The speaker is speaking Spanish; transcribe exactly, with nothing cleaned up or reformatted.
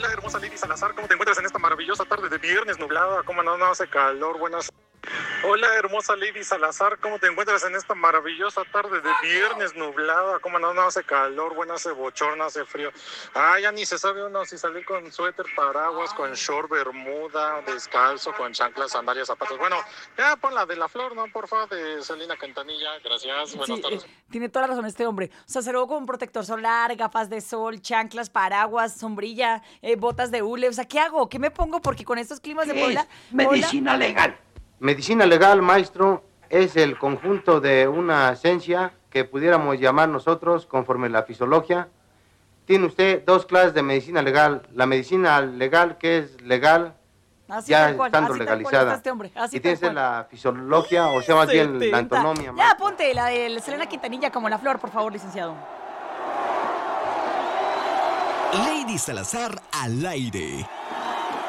Hola, hermosa Lady Salazar, ¿cómo te encuentras en esta maravillosa tarde de viernes nublada? ¿Cómo no, no hace calor? Buenas. Hola, hermosa Lady Salazar, ¿cómo te encuentras en esta maravillosa tarde de viernes nublada? ¿Cómo no, no hace calor? Bueno, hace bochorno, hace frío. Ah, ya ni se sabe uno si salir con suéter, paraguas, con short, bermuda, descalzo, con chanclas, sandalias, zapatos. Bueno, ya pon la de la flor, ¿no? Por favor, de Selena Quintanilla. Gracias, buenas Sí, tardes. eh, tiene toda la razón este hombre. O sea, se lo con protector solar, gafas de sol, chanclas, paraguas, sombrilla, eh, botas de hule. O sea, ¿qué hago? ¿Qué me pongo? Porque con estos climas de ¿Qué Puebla... es medicina legal? Medicina legal, maestro, es el conjunto de una esencia que pudiéramos llamar nosotros conforme la fisiología. Tiene usted dos clases de medicina legal. La medicina legal, que es legal, Así ya tal cual, estando así tal cual legalizada. está este hombre, así Y tiene tal cual. la fisiología, o sea, más bien la setenta. antonomia. Ya, maestro. ponte la de Selena Quintanilla como la flor, por favor, licenciado. Lady Salazar al aire.